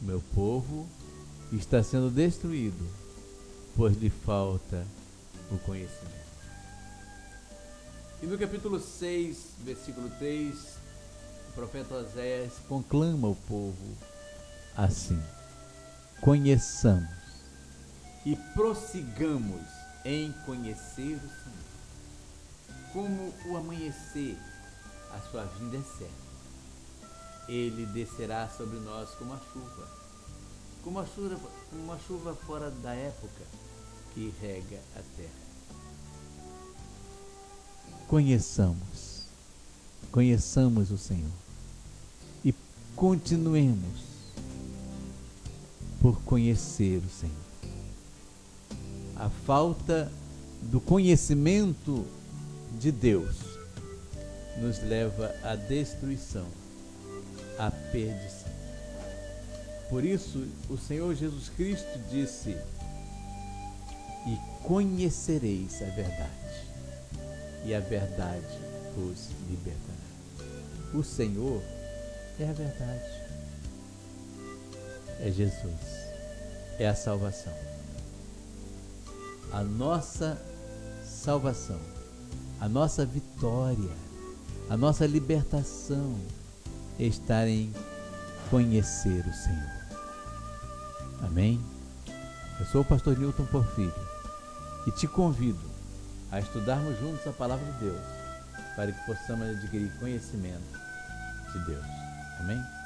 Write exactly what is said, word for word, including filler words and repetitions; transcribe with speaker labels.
Speaker 1: Meu povo está sendo destruído, pois lhe falta o conhecimento. E no capítulo seis, versículo três, o profeta Oséias conclama o povo assim: conheçamos e prossigamos em conhecer o Senhor. Como o amanhecer, a sua vinda é certa. Ele descerá sobre nós como a chuva, como a chuva, como uma chuva fora da época que rega a terra. Conheçamos, conheçamos o Senhor e continuemos por conhecer o Senhor. A falta do conhecimento de Deus nos leva à destruição, à perdição. Por isso, o Senhor Jesus Cristo disse: e conhecereis a verdade, e a verdade vos libertará. O Senhor é a verdade, é Jesus, é a salvação. A nossa salvação, a nossa vitória, a nossa libertação está em conhecer o Senhor. Amém? Eu sou o pastor Newton Porfírio e te convido a estudarmos juntos a palavra de Deus para que possamos adquirir conhecimento de Deus. Amém?